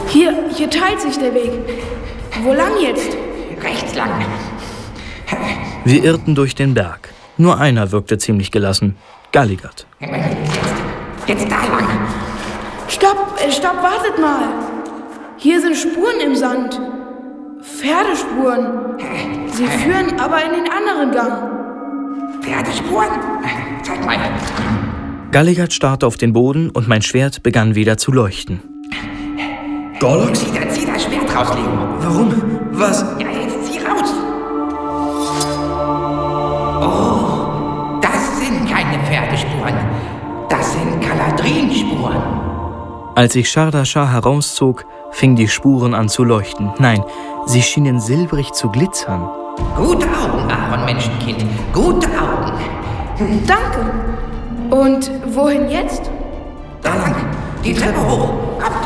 Hier teilt sich der Weg. Wo lang jetzt? Rechts lang. Wir irrten durch den Berg. Nur einer wirkte ziemlich gelassen. Galligert. Jetzt da lang. Stopp, wartet mal. Hier sind Spuren im Sand. Pferdespuren. Sie führen aber in den anderen Gang. Pferdespuren? Zeig mal. Galligert starrte auf den Boden und mein Schwert begann wieder zu leuchten. Gorlox? Zieh das Schwert raus, Leo. Warum? Was? Ja, jetzt zieh raus. Oh, das sind keine Pferdespuren. Das sind Galadrinspuren. Als ich Shardashar herauszog, fingen die Spuren an zu leuchten. Nein, sie schienen silbrig zu glitzern. Gute Augen, Aaron Menschenkind. Gute Augen. Danke. Und wohin jetzt? Da lang. Die Treppe hoch. Komm.